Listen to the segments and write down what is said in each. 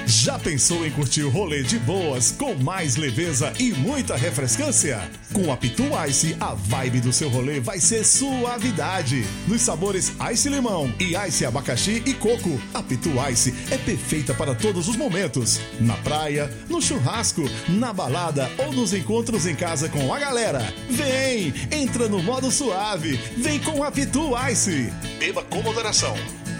Já pensou em curtir o rolê de boas, com mais leveza e muita refrescância? Com a Pitu Ice, a vibe do seu rolê vai ser suavidade. Nos sabores Ice Limão e Ice Abacaxi e Coco, a Pitu Ice é perfeita para todos os momentos. Na praia, no churrasco, na balada ou nos encontros em casa com a galera. Vem, entra no modo suave. Vem com a Pitu Ice. Beba com moderação.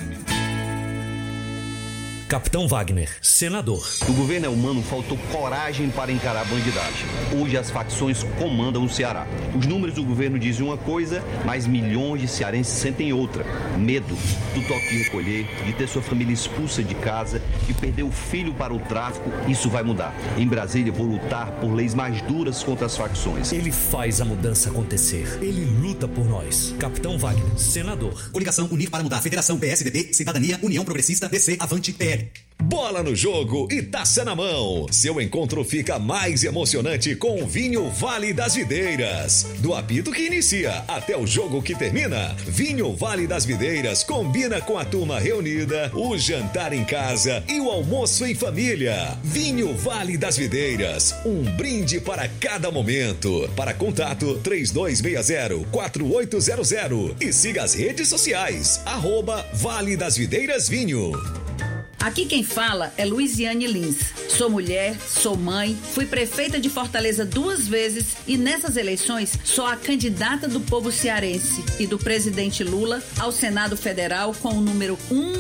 Capitão Wagner, senador. O governo Elmano faltou coragem para encarar a bandidagem. Hoje as facções comandam o Ceará. Os números do governo dizem uma coisa, mas milhões de cearenses sentem outra. Medo do toque de recolher, de ter sua família expulsa de casa, de perder o filho para o tráfico. Isso vai mudar. Em Brasília, vou lutar por leis mais duras contra as facções. Ele faz a mudança acontecer. Ele luta por nós. Capitão Wagner, senador. Coligação Unir para Mudar. Federação PSDB, Cidadania, União Progressista, DC, Avante, PL. Bola no jogo e taça na mão. Seu encontro fica mais emocionante com o Vinho Vale das Videiras. Do apito que inicia até o jogo que termina, Vinho Vale das Videiras combina com a turma reunida, o jantar em casa e o almoço em família. Vinho Vale das Videiras, um brinde para cada momento. Para contato 3260-4800 e siga as redes sociais, @Vale das Videiras Vinho. Aqui quem fala é Luiziane Lins. Sou mulher, sou mãe, fui prefeita de Fortaleza 2 vezes e nessas eleições sou a candidata do povo cearense e do presidente Lula ao Senado Federal com o número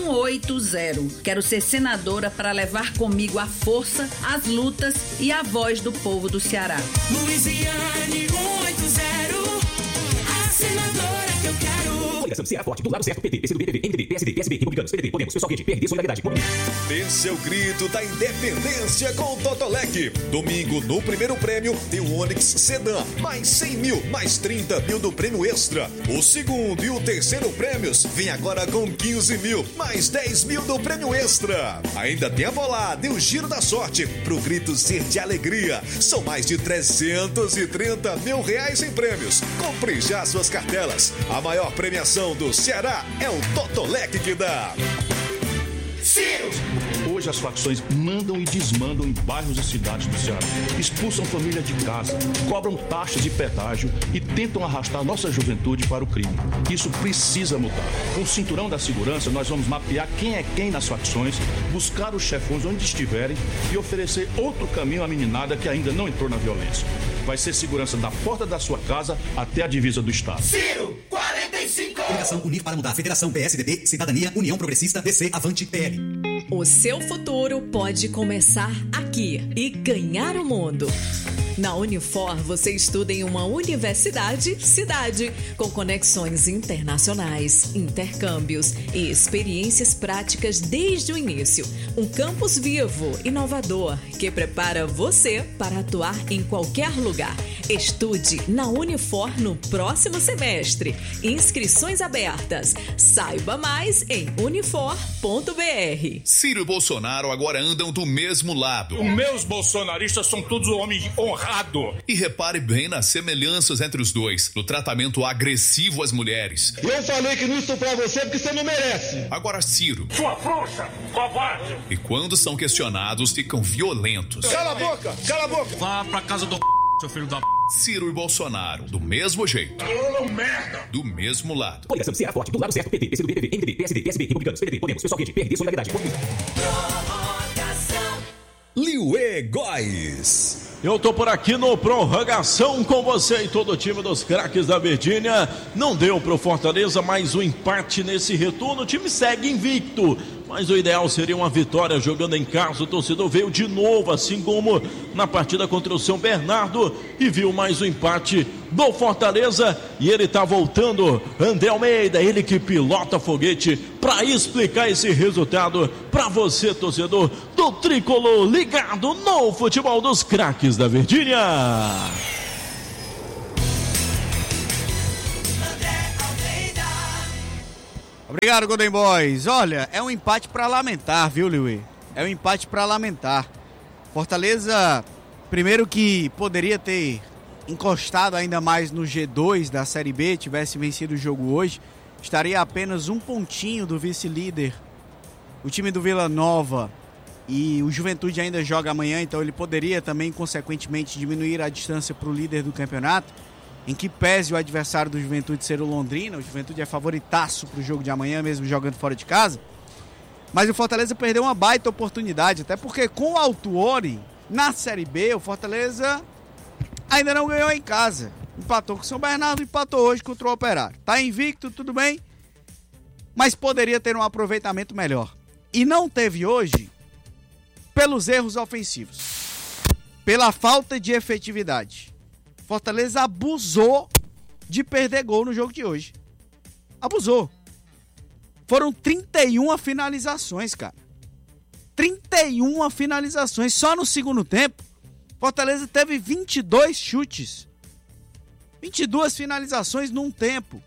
180. Quero ser senadora para levar comigo a força, as lutas e a voz do povo do Ceará. Luiziane 180, a senadora que eu quero. Coligação Ceará Forte, do lado certo, PT, PCdoB, PV, MDB, PSD, PSB, Republicanos, PDT, Podemos, Pessoal Quente, PRD, Solidariedade. Dê seu grito da independência com o Totolec. Domingo, no primeiro prêmio, tem o Onix Sedan, mais 100 mil, mais 30 mil do prêmio extra. O segundo e o terceiro prêmios vem agora com 15 mil, mais 10 mil do prêmio extra. Ainda tem a bolada e o giro da sorte, pro grito ser de alegria. São mais de 330 mil reais em prêmios. Compre já suas cartelas. A maior premiação do Ceará é o Totolec que dá. Ciro! Hoje as facções mandam e desmandam em bairros e cidades do Ceará. Expulsam família de casa, cobram taxas de pedágio e tentam arrastar nossa juventude para o crime. Isso precisa mudar. Com o cinturão da segurança, nós vamos mapear quem é quem nas facções, buscar os chefões onde estiverem e oferecer outro caminho à meninada que ainda não entrou na violência. Vai ser segurança da porta da sua casa até a divisa do Estado. Ciro, 45! Coligação Unir para Mudar. Federação PSDB, Cidadania, União Progressista, DC, Avante, PL. O seu futuro pode começar aqui e ganhar o mundo. Na Unifor, você estuda em uma universidade-cidade, com conexões internacionais, intercâmbios e experiências práticas desde o início. Um campus vivo, inovador, que prepara você para atuar em qualquer lugar. Estude na Unifor no próximo semestre. Inscrições abertas. Saiba mais em unifor.br. Ciro e Bolsonaro agora andam do mesmo lado. Os meus bolsonaristas são todos homens honrados. E repare bem nas semelhanças entre os dois, no tratamento agressivo às mulheres. Eu falei que não estou pra você porque você não merece. Agora Ciro. Sua força, covarde. E quando são questionados, ficam violentos. Cala a boca, cala a boca. Vá pra casa do seu filho da Ciro e Bolsonaro, do mesmo jeito. Merda. Do mesmo lado. Coligação Ceará Forte, do lado certo, PT, PCdoB, PV, MDB, PSD, PSB, Republicanos, PDT, Podemos, Pessoal Quente, PRD, Solidariedade. Liuê Góes. Eu tô por aqui no Prorrogação com você e todo o time dos craques da Virgínia. Não deu pro Fortaleza mais um empate nesse retorno. O time segue invicto, mas o ideal seria uma vitória jogando em casa. O torcedor veio de novo, assim como na partida contra o São Bernardo, e viu mais um empate do Fortaleza. E ele tá voltando, André Almeida, ele que pilota foguete, para explicar esse resultado para você, torcedor do Tricolor, ligado no futebol dos craques da Virgínia. Obrigado, Golden Boys. Olha, é um empate para lamentar, viu, Liuê? É um empate para lamentar. Fortaleza, primeiro que poderia ter encostado ainda mais no G2 da Série B, tivesse vencido o jogo hoje, estaria a apenas um pontinho do vice-líder, o time do Vila Nova. E o Juventude ainda joga amanhã, então ele poderia também, consequentemente, diminuir a distância para o líder do campeonato, em que pese o adversário do Juventude ser o Londrina. O Juventude é favoritaço para o jogo de amanhã, mesmo jogando fora de casa. Mas o Fortaleza perdeu uma baita oportunidade, até porque com o Autuori, na Série B, o Fortaleza ainda não ganhou em casa. Empatou com o São Bernardo, empatou hoje contra o Operário. Tá invicto, tudo bem, mas poderia ter um aproveitamento melhor. E não teve hoje pelos erros ofensivos, pela falta de efetividade. Fortaleza abusou de perder gol no jogo de hoje. Abusou. Foram 31 finalizações, cara. 31 finalizações. Só no segundo tempo, Fortaleza teve 22 chutes. 22 finalizações num tempo.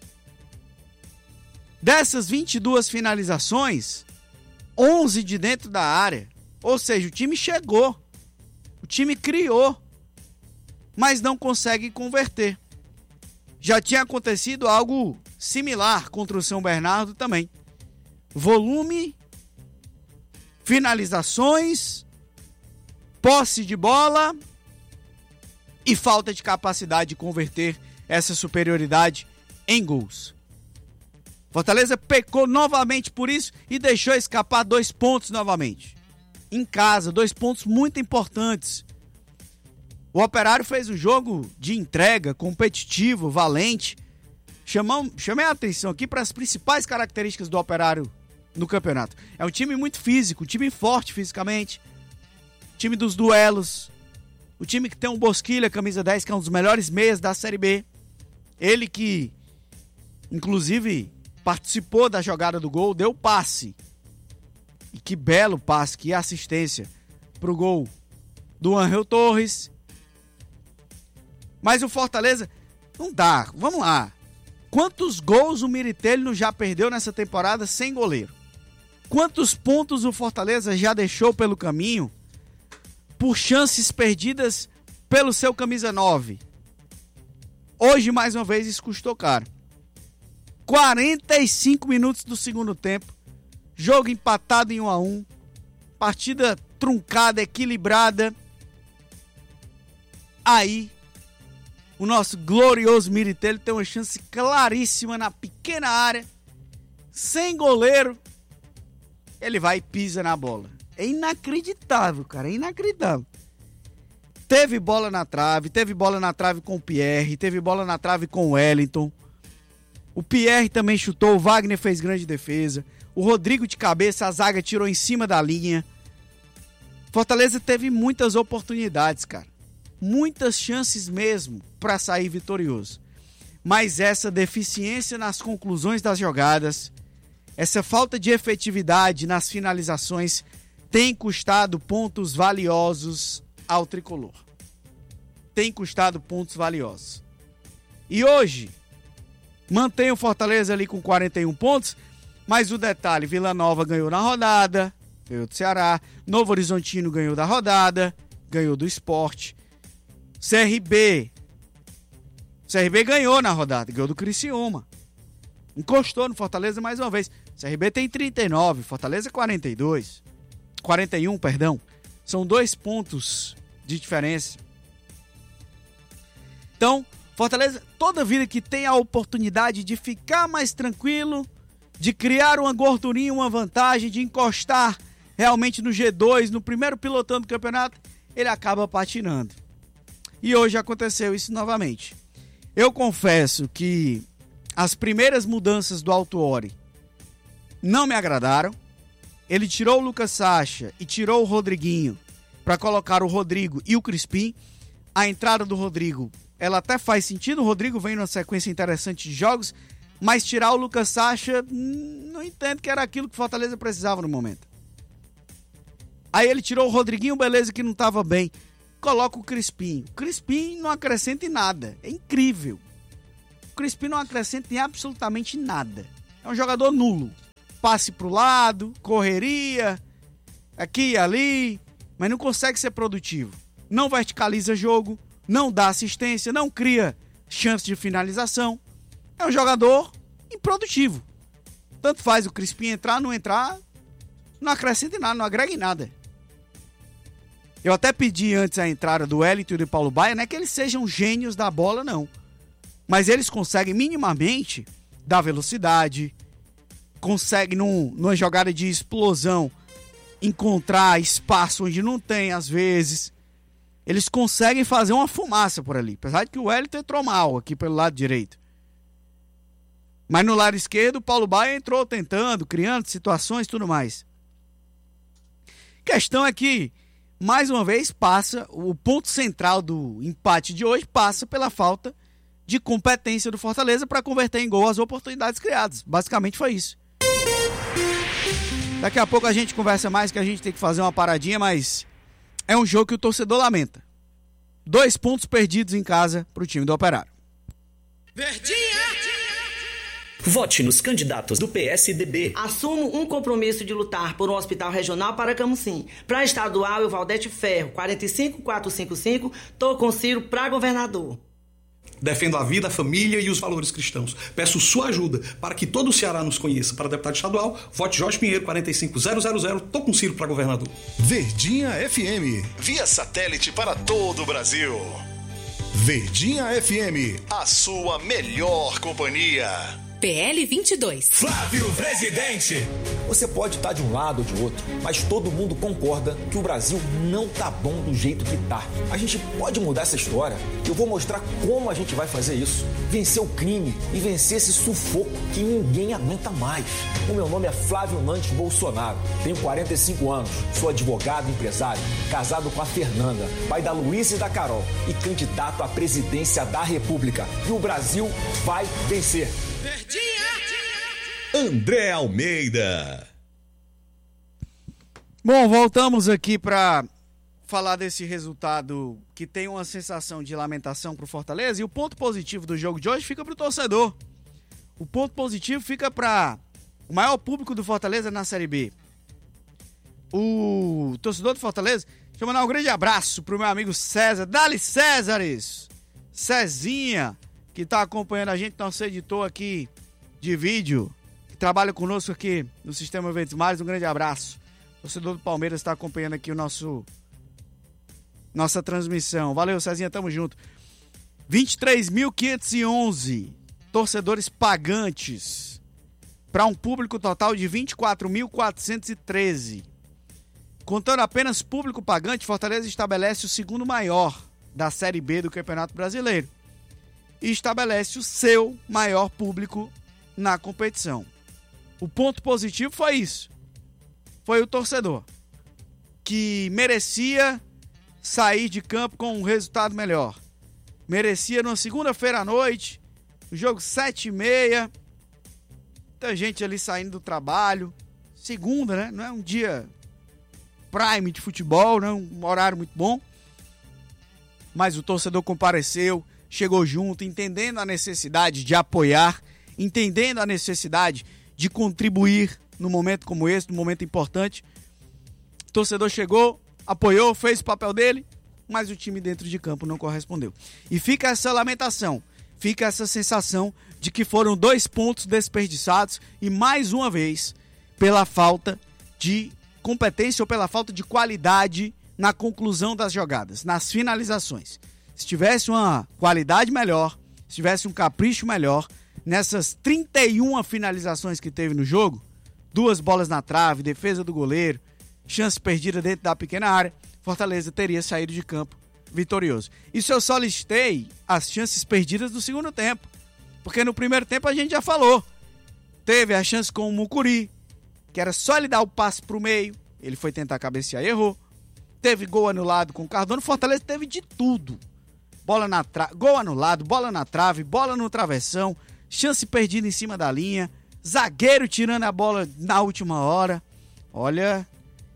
Dessas 22 finalizações, 11 de dentro da área. Ou seja, o time chegou. O time criou. Mas não consegue converter. Já tinha acontecido algo similar contra o São Bernardo também. Volume, finalizações, posse de bola e falta de capacidade de converter essa superioridade em gols. Fortaleza pecou novamente por isso e deixou escapar 2 pontos novamente. Em casa, 2 pontos muito importantes. O Operário fez um jogo de entrega, competitivo, valente. Chamei a atenção aqui para as principais características do Operário no campeonato. É um time muito físico, um time forte fisicamente, time dos duelos, o time que tem um Bosquilha, camisa 10, que é um dos melhores meias da Série B. Ele que, inclusive, participou da jogada do gol, deu passe. E que belo passe, que assistência pro gol do Ángel Torres. Mas o Fortaleza não dá. Vamos lá. Quantos gols o Miritelli já perdeu nessa temporada sem goleiro? Quantos pontos o Fortaleza já deixou pelo caminho por chances perdidas pelo seu camisa 9? Hoje, mais uma vez, isso custou caro. 45 minutos do segundo tempo. Jogo empatado em 1-1. Partida truncada, equilibrada. Aí, o nosso glorioso Miritelli tem uma chance claríssima na pequena área. Sem goleiro. Ele vai e pisa na bola. É inacreditável, cara. É inacreditável. Teve bola na trave com o Pierre, teve bola na trave com o Wellington. O Pierre também chutou, o Wagner fez grande defesa. O Rodrigo de cabeça, a zaga tirou em cima da linha. Fortaleza teve muitas oportunidades, cara. Muitas chances mesmo para sair vitorioso. Mas essa deficiência nas conclusões das jogadas, essa falta de efetividade nas finalizações tem custado pontos valiosos ao tricolor. Tem custado pontos valiosos. E hoje, mantém o Fortaleza ali com 41 pontos, mas o detalhe, Vila Nova ganhou na rodada, ganhou do Ceará, Novo Horizontino ganhou da rodada, ganhou do Sport, CRB ganhou na rodada, ganhou do Criciúma, encostou no Fortaleza mais uma vez. CRB tem 39, Fortaleza 41, perdão. São 2 pontos de diferença. Então, Fortaleza, toda vida que tem a oportunidade de ficar mais tranquilo, de criar uma gordurinha, uma vantagem, de encostar realmente no G2, no primeiro pilotão do campeonato, ele acaba patinando. E hoje aconteceu isso novamente. Eu confesso que as primeiras mudanças do Autuori não me agradaram. Ele tirou o Lucas Sacha e tirou o Rodriguinho para colocar o Rodrigo e o Crispim. A entrada do Rodrigo, ela até faz sentido. O Rodrigo vem numa sequência interessante de jogos, mas tirar o Lucas Sacha, não entendo que era aquilo que o Fortaleza precisava no momento. Aí ele tirou o Rodriguinho, beleza, que não estava bem. Coloca o Crispim. O Crispim não acrescenta em nada. É incrível. O Crispim não acrescenta em absolutamente nada. É um jogador nulo. Passe pro lado, correria, aqui e ali, mas não consegue ser produtivo. Não verticaliza jogo, não dá assistência, não cria chance de finalização. É um jogador improdutivo. Tanto faz o Crispim entrar, não acrescenta em nada, não agrega em nada. Eu até pedi antes a entrada do Wellington e do Paulo Baia, não é que eles sejam gênios da bola, não. Mas eles conseguem minimamente dar velocidade, conseguem numa jogada de explosão encontrar espaço onde não tem às vezes. Eles conseguem fazer uma fumaça por ali, apesar de que o Wellington entrou mal aqui pelo lado direito. Mas no lado esquerdo o Paulo Baia entrou tentando, criando situações e tudo mais. Questão é que mais uma vez o ponto central do empate de hoje passa pela falta de competência do Fortaleza para converter em gol as oportunidades criadas. Basicamente foi isso. Daqui a pouco a gente conversa mais, que a gente tem que fazer uma paradinha, mas é um jogo que o torcedor lamenta. 2 pontos perdidos em casa para o time do Operário. Verdinha! Vote nos candidatos do PSDB. Assumo um compromisso de lutar por um hospital regional para Camusim. Para estadual, eu Valdete Ferro, 45455, tô com Ciro para governador. Defendo a vida, a família e os valores cristãos. Peço sua ajuda para que todo o Ceará nos conheça. Para deputado estadual, vote Jorge Pinheiro, 45000, tô com Ciro para governador. Verdinha FM, via satélite para todo o Brasil. Verdinha FM, a sua melhor companhia. PL 22. Flávio Presidente. Você pode estar de um lado ou de outro, mas todo mundo concorda que o Brasil não tá bom do jeito que tá. A gente pode mudar essa história. Eu vou mostrar como a gente vai fazer isso. Vencer o crime e vencer esse sufoco que ninguém aguenta mais. O meu nome é Flávio Nantes Bolsonaro. Tenho 45 anos, sou advogado e empresário, casado com a Fernanda, pai da Luísa e da Carol e candidato à presidência da República. E o Brasil vai vencer. André Almeida. Bom, voltamos aqui para falar desse resultado que tem uma sensação de lamentação para o Fortaleza, e o ponto positivo do jogo de hoje fica para o torcedor. O ponto positivo fica para o maior público do Fortaleza na Série B. O torcedor do Fortaleza, deixa eu mandar um grande abraço pro meu amigo César. Dali Césares! Cezinha, que está acompanhando a gente, nosso editor aqui de vídeo, que trabalha conosco aqui no Sistema Eventos Mares. Um grande abraço. O torcedor do Palmeiras está acompanhando aqui nossa transmissão. Valeu, Cezinha, tamo junto. 23.511 torcedores pagantes para um público total de 24.413. Contando apenas público pagante, Fortaleza estabelece o segundo maior da Série B do Campeonato Brasileiro e estabelece o seu maior público na competição. O ponto positivo foi isso. Foi o torcedor, que merecia sair de campo com um resultado melhor. Merecia numa segunda-feira à noite, o jogo 7h30, muita gente ali saindo do trabalho. Segunda, né? Não é um dia prime de futebol, não é um horário muito bom. Mas o torcedor compareceu, chegou junto, entendendo a necessidade de apoiar, entendendo a necessidade de contribuir num momento como esse, num momento importante. O torcedor chegou, apoiou, fez o papel dele, mas o time dentro de campo não correspondeu. E fica essa lamentação, fica essa sensação de que foram 2 pontos desperdiçados e, mais uma vez, pela falta de competência ou pela falta de qualidade na conclusão das jogadas, nas finalizações. Se tivesse uma qualidade melhor, se tivesse um capricho melhor, nessas 31 finalizações que teve no jogo, 2 bolas na trave, defesa do goleiro, chance perdida dentro da pequena área, Fortaleza teria saído de campo vitorioso. Isso eu só listei as chances perdidas do segundo tempo, porque no primeiro tempo a gente já falou. Teve a chance com o Mucuri, que era só ele dar o passe pro meio, ele foi tentar cabecear e errou. Teve gol anulado com o Cardona, Fortaleza teve de tudo. Gol anulado, bola na trave, bola no travessão, chance perdida em cima da linha, zagueiro tirando a bola na última hora. Olha,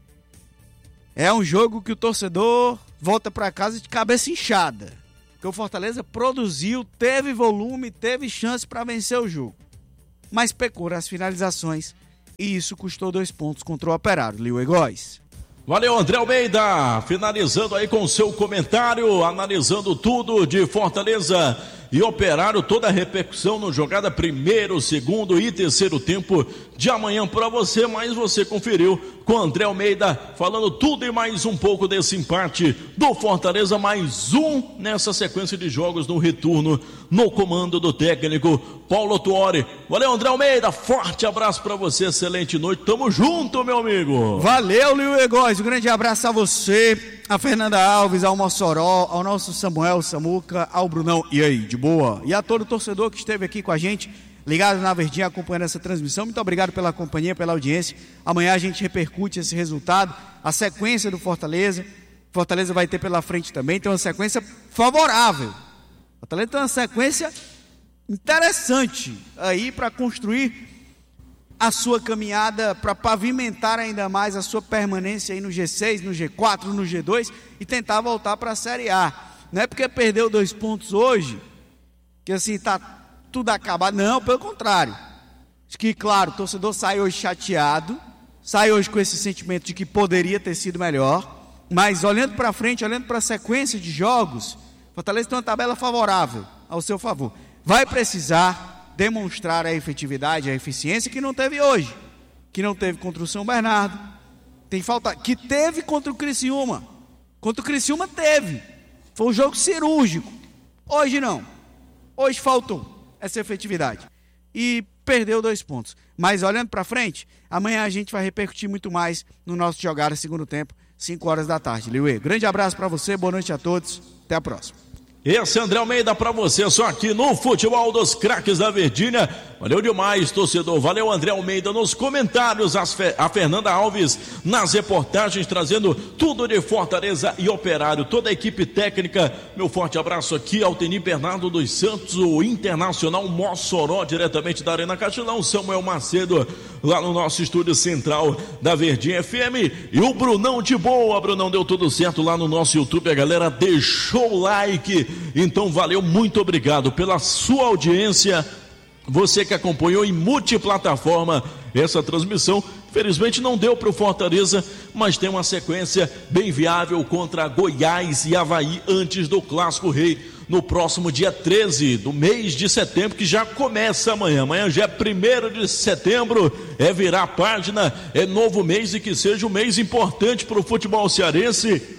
é um jogo que o torcedor volta para casa de cabeça inchada, porque o Fortaleza produziu, teve volume, teve chance para vencer o jogo, mas pecou nas finalizações e isso custou 2 pontos contra o Operário. Liu Egóis. Valeu, André Almeida, finalizando aí com o seu comentário, analisando tudo de Fortaleza e Operário, toda a repercussão no jogada primeiro, segundo e terceiro tempo de amanhã para você, mas você conferiu com André Almeida, falando tudo e mais um pouco desse empate do Fortaleza, mais um nessa sequência de jogos no retorno, no comando do técnico Paulo Tuori. Valeu, André Almeida, forte abraço para você, excelente noite, tamo junto, meu amigo. Valeu, Liu Góes, um grande abraço a você, a Fernanda Alves, ao Mossoró, ao nosso Samuel, Samuca, ao Brunão, e aí, de boa? E a todo torcedor que esteve aqui com a gente, ligado na Verdinha, acompanhando essa transmissão. Muito obrigado pela companhia, pela audiência. Amanhã a gente repercute esse resultado, a sequência do Fortaleza. Fortaleza vai ter pela frente também, tem uma sequência favorável. Fortaleza tem uma sequência interessante aí para construir a sua caminhada, para pavimentar ainda mais a sua permanência aí no G6, no G4, no G2 e tentar voltar para a Série A. Não é porque perdeu 2 pontos hoje, que assim está tudo acabado, não, pelo contrário. Acho que, claro, o torcedor sai hoje chateado, sai hoje com esse sentimento de que poderia ter sido melhor, mas olhando para frente, olhando para a sequência de jogos, Fortaleza tem uma tabela favorável ao seu favor. Vai precisar demonstrar a efetividade, a eficiência que não teve hoje, que não teve contra o São Bernardo, tem falta, que teve contra o Criciúma. Contra o Criciúma teve, foi um jogo cirúrgico. Hoje não, hoje faltou essa efetividade e perdeu 2 pontos, mas olhando para frente, amanhã a gente vai repercutir muito mais no nosso Jogar segundo tempo, 5 horas da tarde. Liuê, grande abraço para você, boa noite a todos, até a próxima. Esse é André Almeida para você, só aqui no Futebol dos Craques da Verdinha. Valeu demais, torcedor. Valeu, André Almeida nos comentários, a Fernanda Alves nas reportagens, trazendo tudo de Fortaleza e Operário, toda a equipe técnica. Meu forte abraço aqui ao Teni Bernardo dos Santos, o Internacional Mossoró, diretamente da Arena Castelão, Samuel Macedo, lá no nosso estúdio central da Verdinha FM, e o Brunão de boa. Brunão, deu tudo certo lá no nosso YouTube, a galera deixou o like. Então valeu, muito obrigado pela sua audiência, você que acompanhou em multiplataforma essa transmissão. Felizmente não deu para o Fortaleza, mas tem uma sequência bem viável contra Goiás e Avaí antes do Clássico Rei, no próximo dia 13 do mês de setembro, que já começa amanhã. Amanhã já é 1º de setembro, é virar a página, é novo mês, e que seja um mês importante para o futebol cearense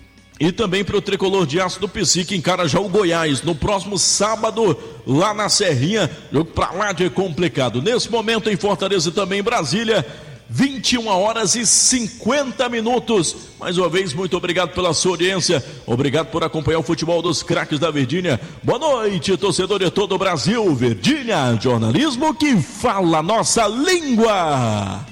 e também para o tricolor de aço do PC, que encara já o Goiás no próximo sábado, lá na Serrinha. Jogo para lá de complicado. Nesse momento em Fortaleza e também em Brasília, 21h50. Mais uma vez, muito obrigado pela sua audiência. Obrigado por acompanhar o Futebol dos Craques da Verdinha. Boa noite, torcedor de todo o Brasil. Verdinha, jornalismo que fala nossa língua.